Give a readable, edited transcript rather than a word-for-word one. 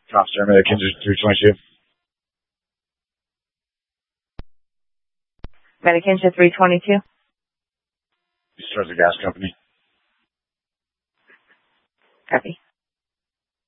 Officer Medications 322. Medications 322. Discharge the gas company. Copy.